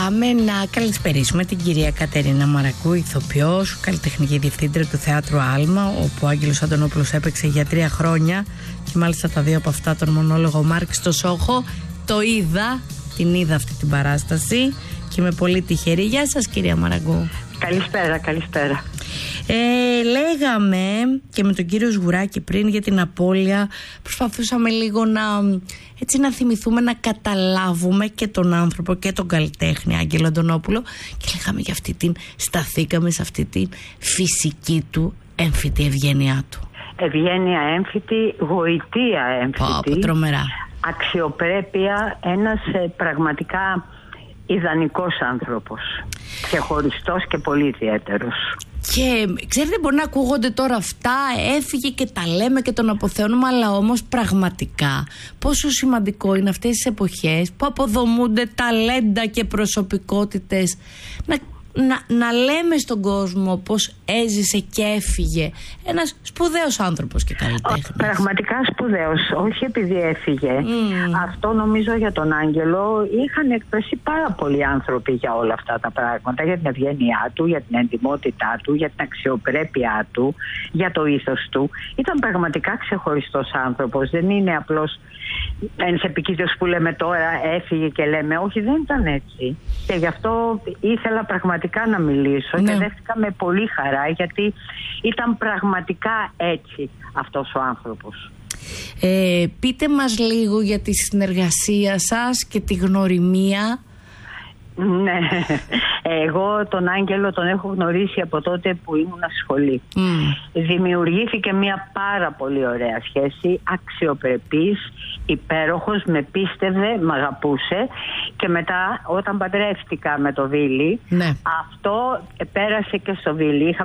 πάμε να καλησπερίσουμε την κυρία Κατερίνα Μαραγκού, ηθοποιός, καλλιτεχνική διευθύντρια του Θεάτρου Άλμα, όπου ο Άγγελος Αντωνόπουλος έπαιξε για 3 χρόνια και μάλιστα τα 2 από αυτά τον μονόλογο Μάρξ στο Σόχο. Την είδα αυτή την παράσταση και είμαι πολύ τυχερή. Γεια σας κυρία Μαραγκού. Καλησπέρα. Λέγαμε και με τον κύριο Σγουράκη πριν για την απώλεια. Προσπαθούσαμε λίγο να θυμηθούμε, να καταλάβουμε και τον άνθρωπο και τον καλλιτέχνη Άγγελο Αντωνόπουλο, και λέγαμε για σταθήκαμε σε αυτή τη φυσική του έμφυτη ευγένειά του. Ευγένεια έμφυτη, γοητεία έμφυτη. Τρομερά. Αξιοπρέπεια, ένας πραγματικά ιδανικός άνθρωπος. Ξεχωριστός και πολύ ιδιαίτερος. Και ξέρετε, μπορεί να ακούγονται τώρα αυτά, έφυγε και τα λέμε και τον αποθεώνουμε, αλλά όμως πραγματικά πόσο σημαντικό είναι αυτές τις εποχές που αποδομούνται ταλέντα και προσωπικότητες, να λέμε στον κόσμο πως έζησε και έφυγε ένας σπουδαίος άνθρωπος και καλλιτέχνης. Πραγματικά σπουδαίος, όχι επειδή έφυγε. Αυτό νομίζω για τον Άγγελο είχαν εκπρέσει πάρα πολλοί άνθρωποι για όλα αυτά τα πράγματα, για την ευγένειά του, για την εντιμότητά του, για την αξιοπρέπειά του, για το ήθος του. Ήταν πραγματικά ξεχωριστός άνθρωπος, δεν είναι απλώς ένας επικοίτριος που λέμε τώρα έφυγε και λέμε, όχι, δεν ήταν έτσι. Και γι' αυτό ήθελα πραγματικά να μιλήσω, και δέχτηκα με πολύ χαρά, γιατί ήταν πραγματικά έτσι αυτός ο άνθρωπος. Πείτε μας λίγο για τη συνεργασία σας και τη γνωριμία. Ναι, εγώ τον Άγγελο τον έχω γνωρίσει από τότε που ήμουν στη σχολή. Δημιουργήθηκε μια πάρα πολύ ωραία σχέση, αξιοπρεπής, υπέροχος, με πίστευε, με αγαπούσε, και μετά όταν παντρεύτηκα με το Βίλι, αυτό πέρασε και στο Βίλι.